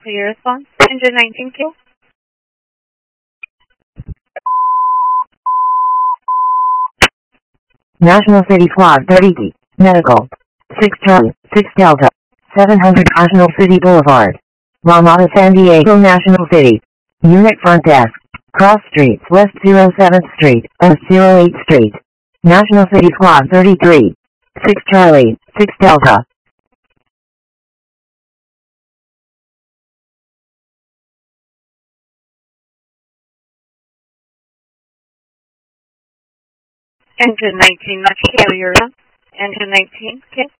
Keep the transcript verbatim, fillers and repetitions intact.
for your response. Engine nineteen, Q. National City Squad thirty, Medical, six Charlie, six Delta, seven hundred National City Boulevard, Ramada, San Diego, National City. Unit Front Desk, Cross Streets West zero seventh Street, East zero eighth Street. National City Squad thirty-three, six Charlie, six Delta. Engine nineteen, much carrier. Engine nineteen, Q.